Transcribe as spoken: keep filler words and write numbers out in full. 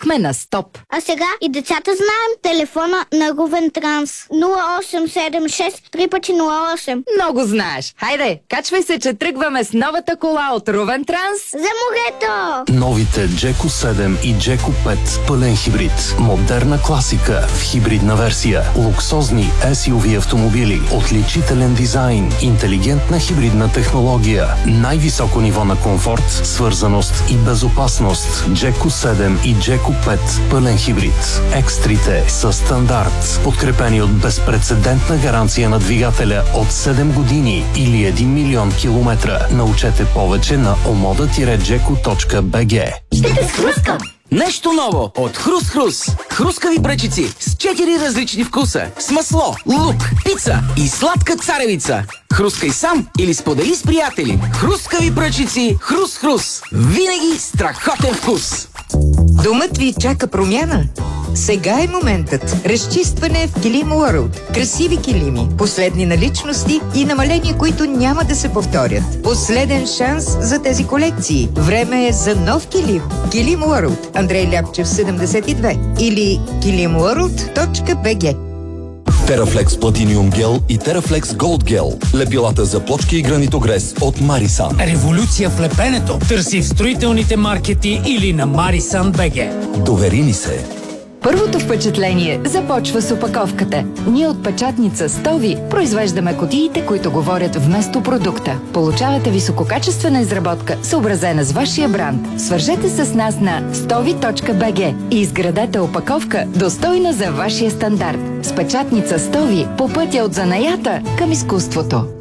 бяхме на стоп. А сега и децата знаем телефона на Рувен Транс. нула осем седем шест три пъти нула осем. Много знаеш. Хайде, качвай се, че тръгваме с новата кола от Рувен Транс. За морето! Новите Джеко седем и Джеко пет пълен хибрид. Модерна класика в хибридна версия. Луксозни ес ю ви автомобили. Отличителен дизайн. Интелигентна хибридна технология. Най-високо ниво на комфорт, свързаност и безопасност. Джеко седем и Джеко пет пълен хибрид. Екстрите са стандарт. Подкрепени от безпрецедентна гаранция на двигателя от седем години или един милион километра. Научете повече на омода джеко точка би джи. Ще те схрускам! Нещо ново от Хрус-Хрус. Хрускави пречици с четири различни вкуса. С масло, лук, пица и сладка царевица. Хрускай сам или сподели с приятели. Хрускави пречици Хрус-Хрус. Винаги страхотен вкус. Домът ви чака промяна? Сега е моментът. Разчистване в Килим World. Красиви килими, последни наличности и намаления, които няма да се повторят. Последен шанс за тези колекции. Време е за нов килим. Килим World. Андрей Ляпчев, седемдесет и две. Или килим ворлд точка би джи. Терафлекс Platinum Gel и Терафлекс Gold Gel. Лепилата за плочки и гранитогрес от Марисан. Революция в лепенето. Търси в строителните маркети или на Марисан точка би джи. Довери ни се. Първото впечатление започва с опаковката. Ние от печатница Стови произвеждаме кутиите, които говорят вместо продукта. Получавате висококачествена изработка, съобразена с вашия бранд. Свържете се с нас на стови точка би джи и изградете опаковка, достойна за вашия стандарт. С печатница Стови по пътя от занаята към изкуството.